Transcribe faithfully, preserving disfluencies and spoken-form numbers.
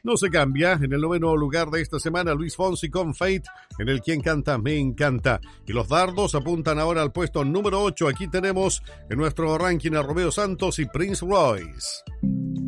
no se cambia. En el noveno lugar de esta semana, Luis Fonsi con Fate, en el Quien Canta Me Encanta. Y los dardos apuntan ahora al puesto número ocho. Aquí tenemos en nuestro ranking a Romeo Santos y Prince Royce.